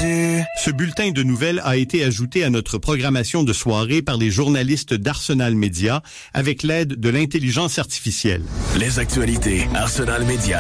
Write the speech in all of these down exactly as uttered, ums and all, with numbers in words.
Aujourd'hui. Ce bulletin de nouvelles a été ajouté à notre programmation de soirée par les journalistes d'Arsenal Média avec l'aide de l'intelligence artificielle. Les actualités Arsenal Média.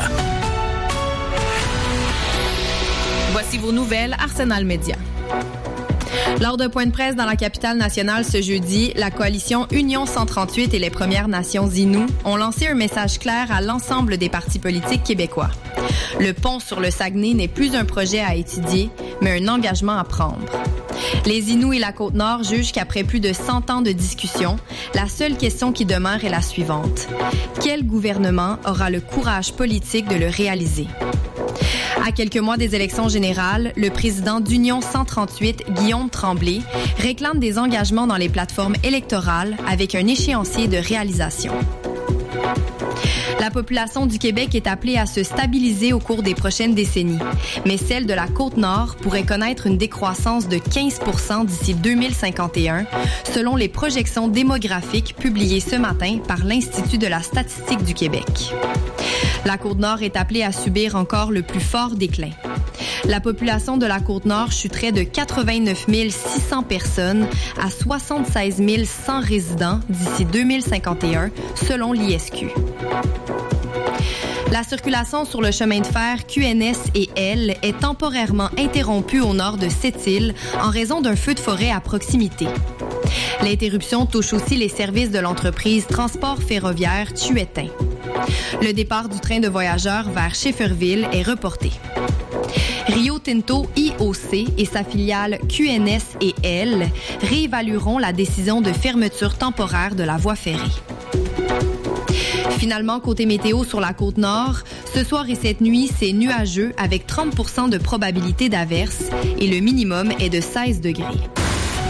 Voici vos nouvelles Arsenal Média. Lors d'un point de presse dans la capitale nationale ce jeudi, la coalition Union cent trente-huit et les Premières Nations Innu ont lancé un message clair à l'ensemble des partis politiques québécois. Le pont sur le Saguenay n'est plus un projet à étudier, mais un engagement à prendre. Les Inuits et la Côte-Nord jugent qu'après plus de cent ans de discussion, la seule question qui demeure est la suivante. Quel gouvernement aura le courage politique de le réaliser? À quelques mois des élections générales, le président d'Union cent trente-huit, Guillaume Tremblay, réclame des engagements dans les plateformes électorales avec un échéancier de réalisation. La population du Québec est appelée à se stabiliser au cours des prochaines décennies, mais celle de la Côte-Nord pourrait connaître une décroissance de quinze pour cent d'ici deux mille cinquante et un, selon les projections démographiques publiées ce matin par l'Institut de la statistique du Québec. La Côte-Nord est appelée à subir encore le plus fort déclin. La population de la Côte-Nord chuterait de quatre-vingt-neuf mille six cents personnes à soixante-seize mille cent résidents d'ici deux mille cinquante et un, selon l'I S Q. La circulation sur le chemin de fer Q N S et L est temporairement interrompue au nord de Sept-Îles en raison d'un feu de forêt à proximité. L'interruption touche aussi les services de l'entreprise Transport ferroviaire Tuetin. Le départ du train de voyageurs vers Schefferville est reporté. Rio Tinto I O C et sa filiale Q N S et L réévalueront la décision de fermeture temporaire de la voie ferrée. Finalement, côté météo sur la Côte-Nord, ce soir et cette nuit, c'est nuageux avec trente pour cent de probabilité d'averse et le minimum est de seize degrés.